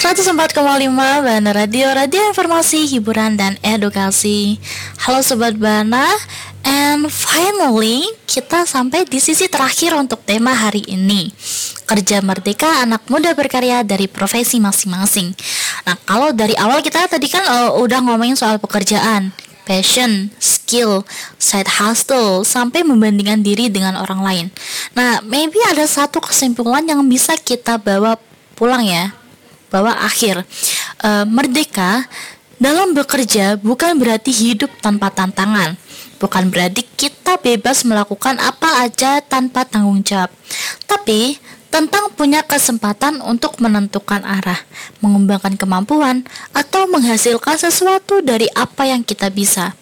104,5 Bana Radio, radio informasi, hiburan, dan edukasi. Halo Sobat Bana, and finally kita sampai di sisi terakhir untuk tema hari ini. Kerja merdeka anak muda berkarya dari profesi masing-masing. Nah, kalau dari awal kita tadi kan udah ngomongin soal pekerjaan, passion, skill, side hustle, sampai membandingkan diri dengan orang lain. Nah, maybe ada satu kesimpulan yang bisa kita bawa pulang ya, bawa akhir. Merdeka dalam bekerja bukan berarti hidup tanpa tantangan. Bukan berarti kita bebas melakukan apa aja tanpa tanggung jawab. Tapi tentang punya kesempatan untuk menentukan arah, mengembangkan kemampuan, atau menghasilkan sesuatu dari apa yang kita bisa.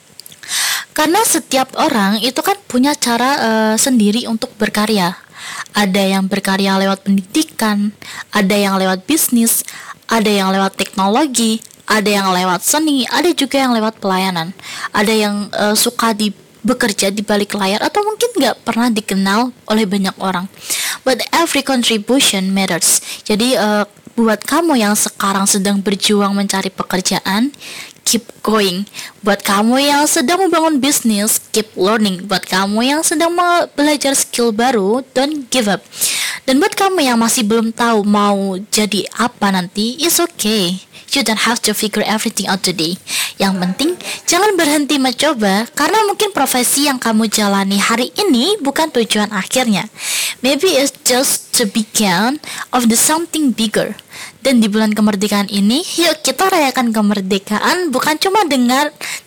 Karena setiap orang itu kan punya cara sendiri untuk berkarya. Ada yang berkarya lewat pendidikan, ada yang lewat bisnis, ada yang lewat teknologi, ada yang lewat seni, ada juga yang lewat pelayanan. Ada yang suka bekerja di balik layar atau mungkin nggak pernah dikenal oleh banyak orang. But every contribution matters. Jadi buat kamu yang sekarang sedang berjuang mencari pekerjaan, keep going. Buat kamu yang sedang membangun bisnis, keep learning. Buat kamu yang sedang belajar skill baru, don't give up. Dan buat kamu yang masih belum tahu mau jadi apa nanti, it's okay. You don't have to figure everything out today. Yang penting, jangan berhenti mencoba, karena mungkin profesi yang kamu jalani hari ini bukan tujuan akhirnya. Maybe it's just the beginning of the something bigger. Dan di bulan kemerdekaan ini, yuk kita rayakan kemerdekaan bukan cuma dengan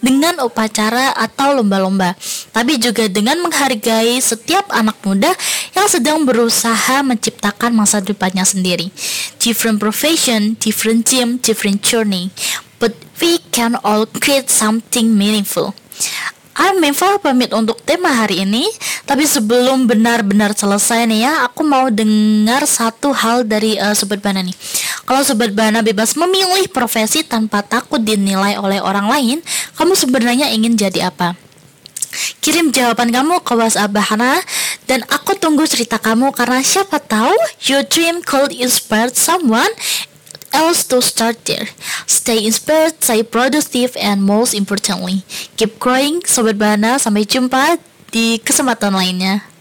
upacara atau lomba-lomba, tapi juga dengan menghargai setiap anak muda yang sedang berusaha menciptakan masa depannya sendiri. Different profession, different team, different journey, but we can all create something meaningful. I'm Meva, pamit untuk tema hari ini. Tapi sebelum benar-benar selesai nih ya, aku mau dengar satu hal dari Sobat Bana nih. Kalau Sobat Bana bebas memilih profesi tanpa takut dinilai oleh orang lain, kamu sebenarnya ingin jadi apa? Kirim jawaban kamu ke WhatsApp Bahana, dan aku tunggu cerita kamu, karena siapa tahu your dream could inspire someone else to start there. Stay inspired, stay productive, and most importantly, keep growing. Sobat Bahana, sampai jumpa di kesempatan lainnya.